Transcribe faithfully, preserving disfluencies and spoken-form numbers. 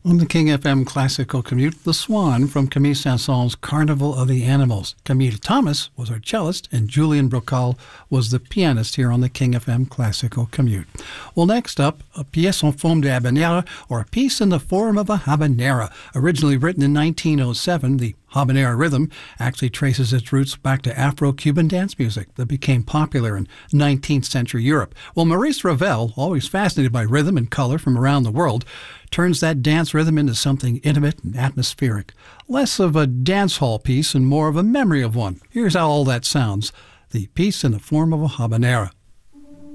On the King F M Classical Commute, The Swan from Camille Saint-Saëns' Carnival of the Animals. Camille Thomas was our cellist, and Julian Brocal was the pianist here on the King F M Classical Commute. Well, next up, a pièce en forme de habanera, or a piece in the form of a habanera. Originally written in nineteen oh seven, the habanera rhythm actually traces its roots back to Afro-Cuban dance music that became popular in nineteenth century Europe. Well, Maurice Ravel, always fascinated by rhythm and color from around the world, turns that dance rhythm into something intimate and atmospheric. Less of a dance hall piece and more of a memory of one. Here's how all that sounds. The piece in the form of a habanera.